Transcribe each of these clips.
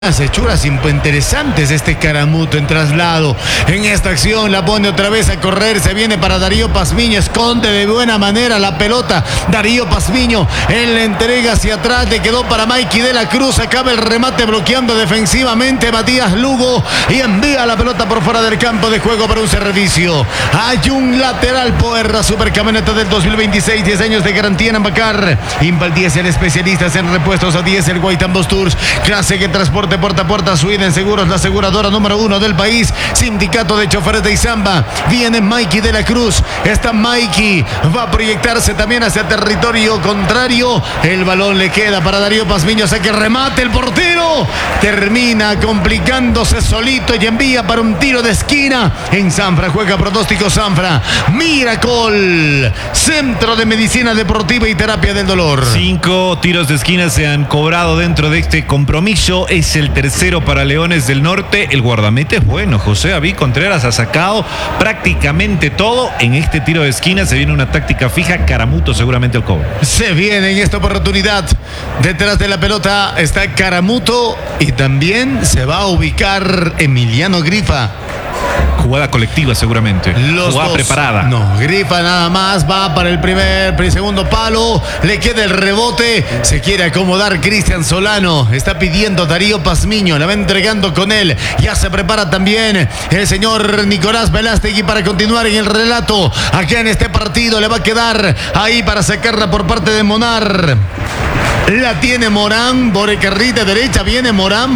Unas hechuras interesantes este Caramuto en traslado. En esta acción la pone otra vez a correr. Se viene para Darío Pazmiño. Esconde de buena manera la pelota. Darío Pazmiño. Él la entrega hacia atrás. Le quedó para Mikey de la Cruz. Acaba el remate bloqueando defensivamente Matías Lugo. Y envía la pelota por fuera del campo de juego para un servicio. Hay un lateral Poerra. Supercamioneta del 2026. 10 años de garantía en Ambacar. Impal 10, el especialista en repuestos a 10. El Guaitambos Tours. Clase que transporta puerta a puerta. Sweden Seguros, la aseguradora número 1 del país. Sindicato de choferes de Izamba. Viene Mikey de la Cruz. Está Mikey. Va a proyectarse también hacia territorio contrario. El balón le queda para Darío Pazmiño. Saque remate. El portero termina complicándose solito y envía para un tiro de esquina. En Sanfra juega pronóstico Sanfra. Miracol. Centro de Medicina Deportiva y Terapia del Dolor. 5 tiros de esquina se han cobrado dentro de este compromiso. Es el tercero para Leones del Norte. El guardamete es bueno. José David Contreras ha sacado prácticamente todo. En este tiro de esquina se viene una táctica fija. Caramuto seguramente el cobro. Se viene en esta oportunidad. Detrás de la pelota está Caramuto y también se va a ubicar Emiliano Grifa. Jugada colectiva seguramente. Jugada preparada. No, Grifa nada más va para el segundo palo. Le queda el rebote. Se quiere acomodar Cristian Solano. Está pidiendo Darío Pazmiño. La va entregando con él. Ya se prepara también el señor Nicolás Velástegui para continuar en el relato. Acá en este partido le va a quedar ahí para sacarla por parte de Monar. La tiene Morán. Por el carril derecha viene Morán.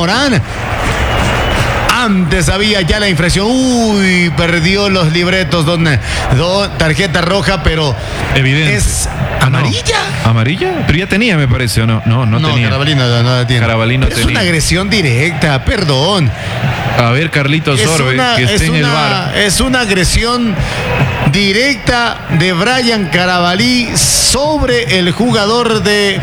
Antes había ya la infracción. Uy, perdió los libretos. Tarjeta roja, pero evidente. ¿Es amarilla? No. ¿Amarilla? Pero ya tenía, me parece, ¿o no? No tenía. Carabalí no la tiene. Carabalí no tenía. Es una agresión directa, perdón. A ver, Carlitos Sorbe, que esté en el VAR. Es una agresión directa de Brian Carabalí sobre el jugador de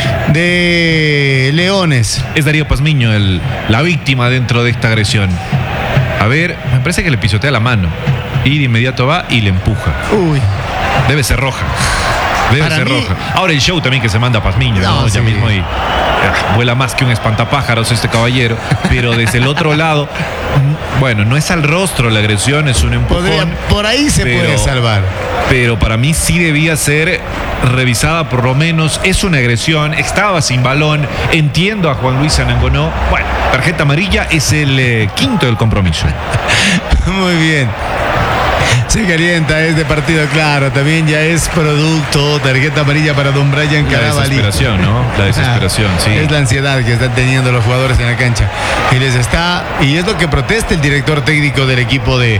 Leones. Es Darío Pazmiño la víctima dentro de esta agresión. A ver, me parece que le pisotea la mano y de inmediato va y le empuja. Uy. Debe ser roja. Ahora el show también que se manda a Pazmiño, ¿no? Ya mismo y vuela más que un espantapájaros este caballero, pero desde el otro lado, bueno, no es al rostro la agresión, es un empujón. Por ahí se puede salvar. Pero para mí sí debía ser revisada por lo menos. Es una agresión, estaba sin balón. Entiendo a Juan Luis Anangonó. Bueno, tarjeta amarilla, es el quinto del compromiso. Muy bien. Se calienta este partido, claro. También ya es producto. Tarjeta amarilla para don Brian Carabalí. La desesperación, ¿no? La desesperación, sí. Es la ansiedad que están teniendo los jugadores en la cancha. Y es lo que protesta el director técnico del equipo de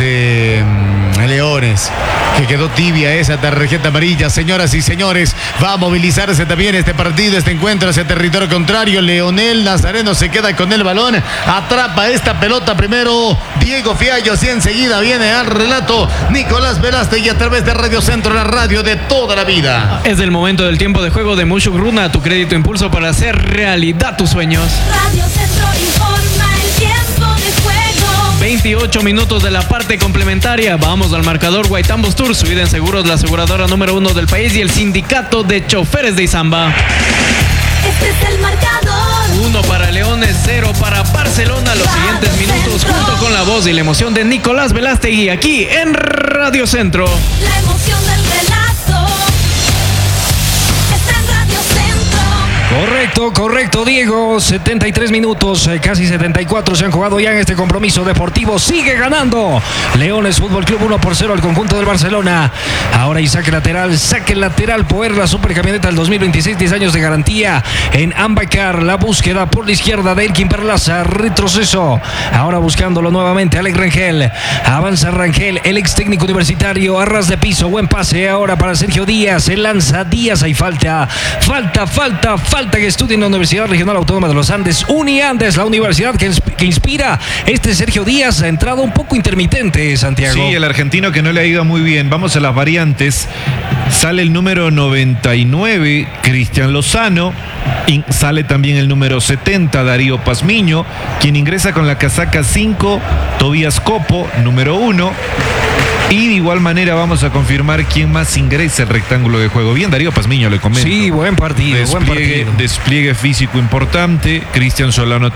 Leones, que quedó tibia esa tarjeta amarilla. Señoras y señores, va a movilizarse también este partido, este encuentro hacia territorio contrario. Leonel Nazareno se queda con el balón, atrapa esta pelota primero Diego Fiallos y enseguida viene al relato Nicolás Velástegui a través de Radio Centro, la radio de toda la vida. Es el momento del tiempo de juego de Mushuk Runa, tu crédito impulso para hacer realidad tus sueños. Radio Centro informa el tiempo de juego. 28 minutos de la parte complementaria. Vamos al marcador. Guaitambos Tours, Sweden Seguros, la aseguradora número 1 del país, y el sindicato de choferes de Izamba. Este es el marcador. 1 para Leones, 0 para Barcelona. Los siguientes minutos junto con la voz y la emoción de Nicolás Velástegui aquí en Radio Centro. La emoción del relato está en Radio Centro. Correcto, Diego. 73 minutos, casi 74 se han jugado ya en este compromiso deportivo. Sigue ganando Leones Fútbol Club 1-0 al conjunto del Barcelona. Ahora y saque lateral, Poerra, supercamioneta del 2026, 10 años de garantía en Ambacar. La búsqueda por la izquierda de Elkin Perlaza, retroceso. Ahora buscándolo nuevamente Alex Rangel. Avanza Rangel, el ex técnico universitario, a ras de piso, buen pase ahora para Sergio Díaz. Se lanza Díaz, hay falta que estudia en la Universidad Regional Autónoma de los Andes, Uniandes, la universidad que inspira. Sergio Díaz ha entrado un poco intermitente, Santiago. Sí, el argentino que no le ha ido muy bien. Vamos a las variantes. Sale el número 99, Cristian Lozano. Sale también el número 70, Darío Pazmiño. Quien ingresa con la casaca 5, Tobías Copo, número 1. Y de igual manera vamos a confirmar quién más ingresa al rectángulo de juego. Bien, Darío Pazmiño, le comento. Sí, buen partido, buen partido. Despliegue físico importante. Cristian Solano